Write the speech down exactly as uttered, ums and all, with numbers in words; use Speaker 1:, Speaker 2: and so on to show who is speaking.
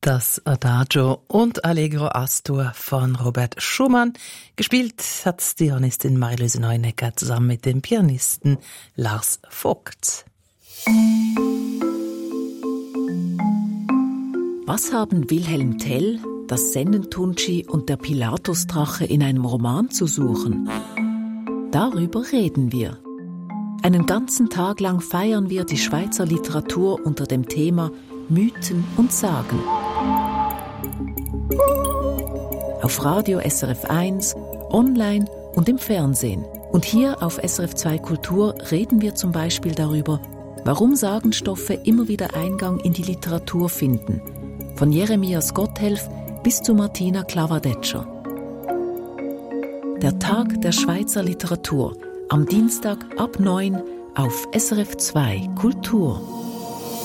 Speaker 1: Das Adagio und Allegro Astur von Robert Schumann. Gespielt hat die Pianistin Marie-Louise Neunecker zusammen mit dem Pianisten Lars Vogt.
Speaker 2: Was haben Wilhelm Tell, das Sennentuntschi und der Pilatusdrache in einem Roman zu suchen? Darüber reden wir. Einen ganzen Tag lang feiern wir die Schweizer Literatur unter dem Thema Mythen und Sagen. Auf Radio S R F eins, online und im Fernsehen. Und hier auf S R F zwei Kultur reden wir zum Beispiel darüber, warum Sagenstoffe immer wieder Eingang in die Literatur finden. Von Jeremias Gotthelf bis zu Martina Klavadetscher. Der Tag der Schweizer Literatur am Dienstag ab neun auf S R F zwei Kultur.